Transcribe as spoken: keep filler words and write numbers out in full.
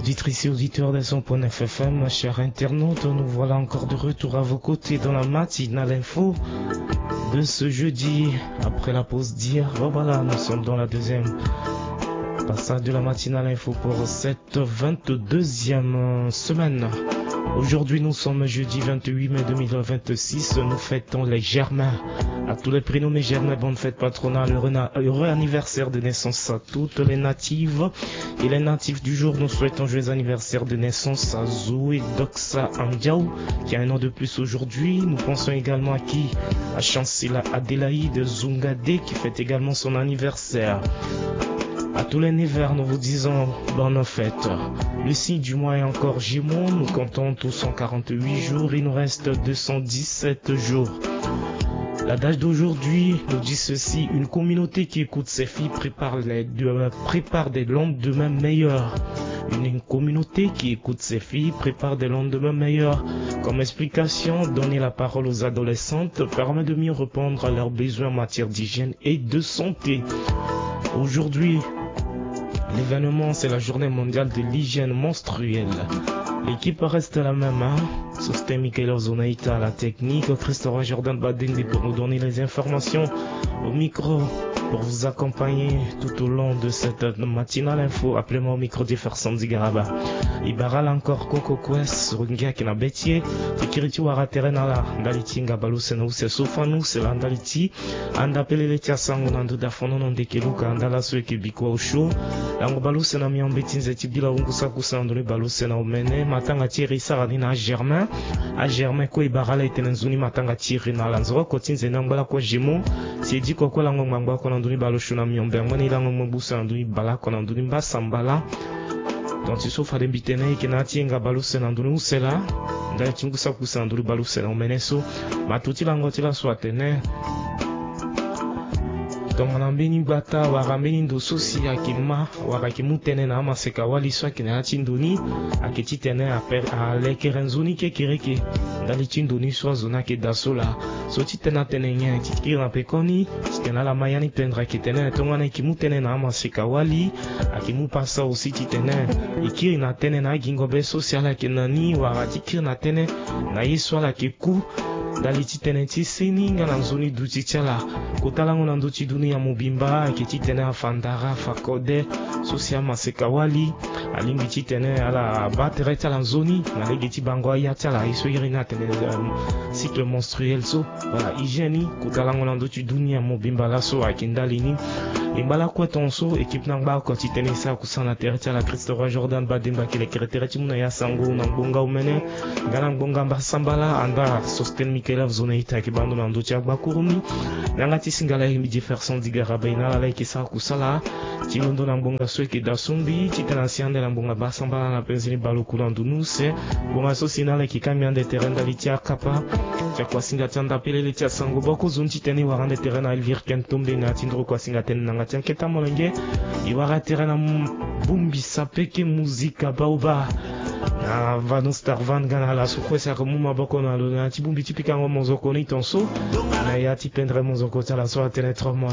auditrices et auditeurs de son point F F M, chers internautes, nous voilà encore de retour à vos côtés dans la matinale info de ce jeudi. Après la pause d'hier, voilà, nous sommes dans la deuxième passage de la matinale info pour cette vingt-deuxième semaine. Aujourd'hui, nous sommes jeudi vingt-huit mai deux mille vingt-six. Nous fêtons les Germains. À tous les prénommés Germains, bonne fête patronale, heureux anniversaire de naissance à toutes les natives et les natifs du jour. Nous souhaitons joyeux anniversaire de naissance à Zoé Doxa Andiao, qui a un an de plus aujourd'hui. Nous pensons également à qui? À Chancela Adélaïde Zungade, qui fête également son anniversaire. À tous les Nevers, nous vous disons bonne fête. Le signe du mois est encore Gémeaux. Nous comptons tous cent quarante-huit jours. Il nous reste deux cent dix-sept jours. L'adage d'aujourd'hui nous dit ceci: une communauté qui écoute ses filles prépare, les deux, prépare des lendemains meilleurs. Une, une communauté qui écoute ses filles prépare des lendemains meilleurs. Comme explication, donner la parole aux adolescentes permet de mieux répondre à leurs besoins en matière d'hygiène et de santé. Aujourd'hui, l'événement, c'est la journée mondiale de l'hygiène menstruelle. L'équipe reste la même, hein. Sosten Michael Ozonaïta à la technique, Christophe Jordan Badendi pour nous donner les informations au micro, pour vous accompagner tout au long de cette matinale info. Appelez-moi au micro de Fersanzi Garaba. Ibaral encore Coco Quest, Rungia Kinabetier, Tikiriti Waraterena la, Ndaliti Ngabalou Sena Use Sofanu, c'est l'Andaliti, Andapele Letia Sango Nandu Dafono Nondekeluka, Andala Sueke Bikwa Usho, Langobalou Sena Miambetin Zetibila Ungusa Kusandoni Balou Sena Omene, Matanga Thierry Saradina Germain, à Germain Ko Ibarala Etenenzuni Matanga Thierry Nalanzoro, Kotin Zenambala Ko Jimo, Siedi Koko Lango Mangba Konanduni Balou Shuna Miombe, Mani Lango Mbusa Anduni Bala Konanduni Basambala. Donc il faut faire des bitene qui n'attient nga baluse n'andunu usela ndali tingusa kusanduru baluse na umeneso matuti langoti la swatene. Donc on a mbeni bata warambeni ndo sosi akima warakimutene na amaseka wali swa kina atinduni aketi tene aper a lekerenzuni ke kireke ndali tinduni swa zona ke dasola so titena tene nya tikira na pekoni titena la mayani pendra kitene tongana kimutene na amaseka wali akimu pasa aussi titene ikiri na tene na gingo be social kenani waratikira na tene na yeswa la keku dali titene tisini nga na nzoni duti chala kotalango na nduti duni ya mubimba kiti tene afandara fakode social maseka wali alingi titene ala battere tala nzoni na legiti bango ya tala iso irina tene um, cycle menstruel so voilà hygiène kotalango na nduti duni ya mubimba la so akindalini imbala kwa tonso équipe nangba ko titene sa kusana terre la Christophe Jordan Bademba kile kretere timuna ya sango na bonga umene ngana bonga mbasambala anda Sosten Michael Ozonaïta ki bando na nduti akbakurumi nanga tisingala himi Jefferson Digaraba ina la ki sa kusala tilondo na bonga sweke dasumbi titana siande na bonga basambala na penzini baluku na ndunuse bonga sosina la ki kamia de terrain dalitia kapa tia kwa singa tanda pelele tia sango boko zunti tene warande terrain na Elvire Kentombe na tindro kwa singa tene nanga tianketa molenge iwara terrain na bumbi sapeke muzika baoba na vanu star van gana la sukwesa kumuma boko na luna tibumbi tipika ngo mozoko ni tonso na ya tipendre mozoko tala so atene troma